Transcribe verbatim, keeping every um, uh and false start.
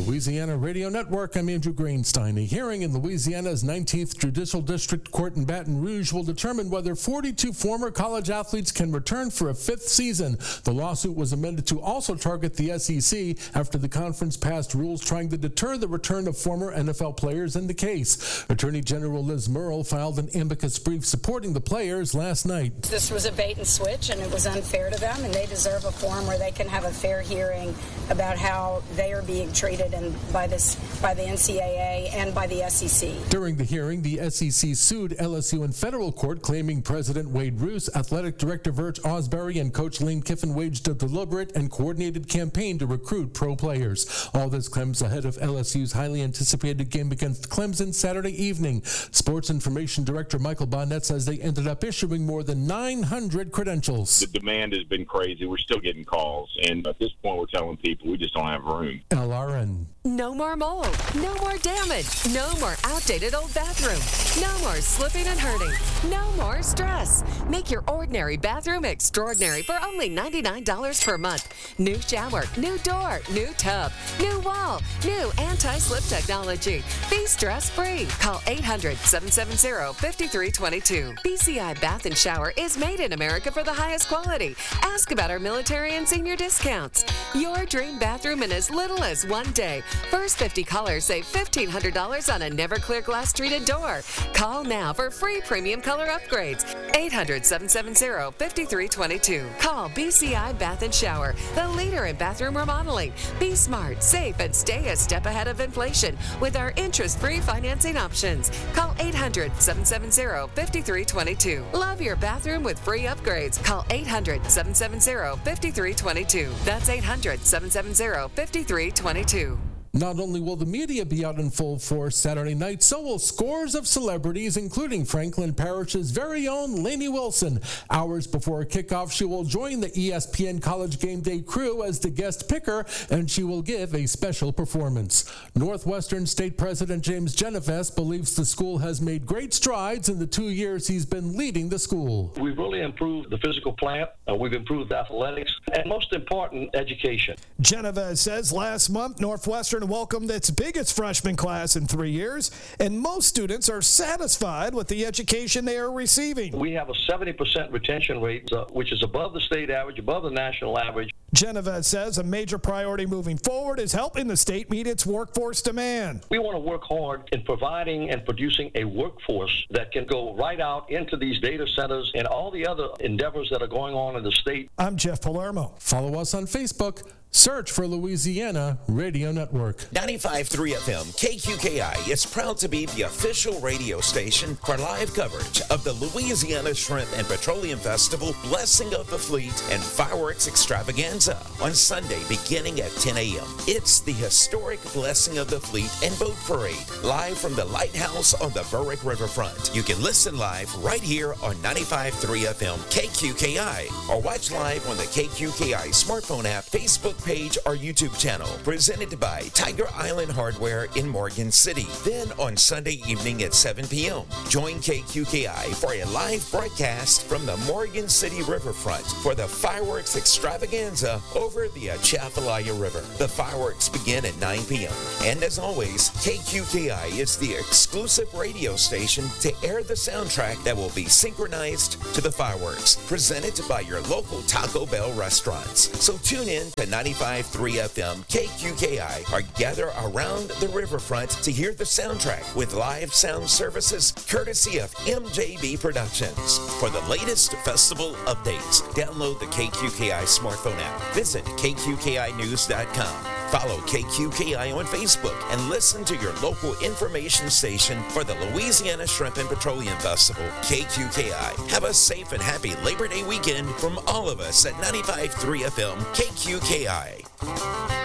Louisiana Radio Network, I'm Andrew Greenstein. A hearing in Louisiana's nineteenth Judicial District Court in Baton Rouge will determine whether forty-two former college athletes can return for a fifth season. The lawsuit was amended to also target the S E C after the conference passed rules trying to deter the return of former N F L players in the case. Attorney General Liz Murrill filed an amicus brief supporting the players last night. This was a bait and switch, and it was unfair to them, and they deserve a forum where they can have a fair hearing about how they are being treated and by this by the N C double A and by the S E C. During the hearing, the S E C sued L S U in federal court, claiming President Wade Roos, Athletic Director Virch Osbury, and Coach Lane Kiffin waged a deliberate and coordinated campaign to recruit pro players. All this comes ahead of L S U's highly anticipated game against Clemson Saturday evening. Sports Information Director Michael Bonnet says they ended up issuing more than nine hundred credentials. The demand has been crazy. We're still getting calls, and at this point, we're telling people we just don't have room. L R N. No more mold. No more damage. No more outdated old bathroom. No more slipping and hurting. No more stress. Make your ordinary bathroom extraordinary for only ninety-nine dollars per month. New shower, new door, new tub, new wall, new anti-slip technology. Be stress-free. Call eight hundred, seven seven zero, five three two two. B C I Bath and Shower is made in America for the highest quality. Ask about our military and senior discounts. Your dream bathroom in as little as one day. First fifty callers save fifteen hundred dollars on a never clear glass treated door. Call now for free premium color upgrades. eight hundred, seven seven zero, five three two two. Call B C I Bath and Shower, the leader in bathroom remodeling. Be smart, safe, and stay a step ahead of inflation with our interest-free financing options. Call eight hundred, seven seven zero, five three two two. Love your bathroom with free upgrades. Call eight hundred, seven seven zero, five three two two. That's eight hundred, seven seven zero, five three two two. Not only will the media be out in full force Saturday night, so will scores of celebrities, including Franklin Parish's very own Lainey Wilson. Hours before kickoff, she will join the E S P N College Game Day crew as the guest picker, and she will give a special performance. Northwestern State President James Genovese believes the school has made great strides in the two years he's been leading the school. We've really improved the physical plant, uh, we've improved athletics, and most important, education. Genovese says last month, Northwestern welcomed its biggest freshman class in three years, and most students are satisfied with the education they are receiving. We have a seventy percent retention rate, uh, which is above the state average, above the national average. Genovese says a major priority moving forward is helping the state meet its workforce demand. We want to work hard in providing and producing a workforce that can go right out into these data centers and all the other endeavors that are going on in the state. I'm Jeff Palermo. Follow us on Facebook. Search for Louisiana Radio Network. ninety-five point three F M K Q K I is proud to be the official radio station for live coverage of the Louisiana Shrimp and Petroleum Festival, Blessing of the Fleet, and Fireworks Extravaganza on Sunday beginning at ten a.m. It's the historic Blessing of the Fleet and Boat Parade, live from the Lighthouse on the Berwick Riverfront. You can listen live right here on ninety-five point three F M K Q K I or watch live on the K Q K I smartphone app, Facebook page, or YouTube channel, presented by Tiger Island Hardware in Morgan City. Then on Sunday evening at seven p.m., join K Q K I for a live broadcast from the Morgan City Riverfront for the Fireworks Extravaganza over the Atchafalaya River. The fireworks begin at nine p.m. And as always, K Q K I is the exclusive radio station to air the soundtrack that will be synchronized to the fireworks, presented by your local Taco Bell restaurants. So tune in to ninety-five point three F M K Q K I or gather around the riverfront to hear the soundtrack with live sound services courtesy of M J B Productions. For the latest festival updates, download the K Q K I smartphone app. Visit K Q K I news dot com. Follow K Q K I on Facebook and listen to your local information station for the Louisiana Shrimp and Petroleum Festival, K Q K I. Have a safe and happy Labor Day weekend from all of us at ninety-five point three F M K Q K I.